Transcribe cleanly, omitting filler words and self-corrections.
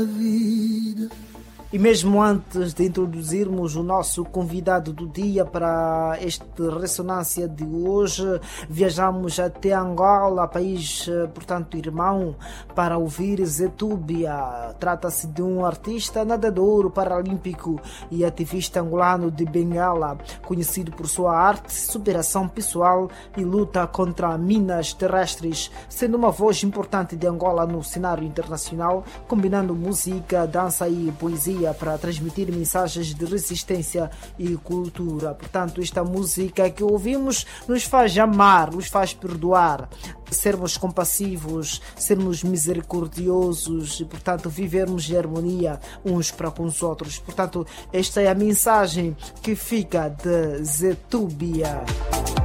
E mesmo antes de introduzirmos o nosso convidado do dia para esta ressonância de hoje, viajamos até Angola, país, portanto, irmão, para ouvir Zetúbia. Trata-se de um artista nadador paralímpico e ativista angolano de Bengala, conhecido por sua arte, superação pessoal e luta contra minas terrestres, sendo uma voz importante de Angola no cenário internacional, combinando música, dança e poesia para transmitir mensagens de resistência e cultura. Portanto, esta música que ouvimos nos faz amar, nos faz perdoar, sermos compassivos, sermos misericordiosos e, portanto, vivermos em harmonia uns para com os outros. Portanto, esta é a mensagem que fica de Zetúbia.